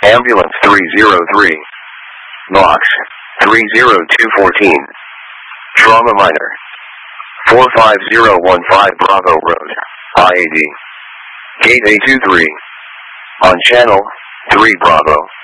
Ambulance 303. Box 30214. Trauma Minor. 45015 Bravo Road, IAD. Gate A23. On Channel 3 Bravo.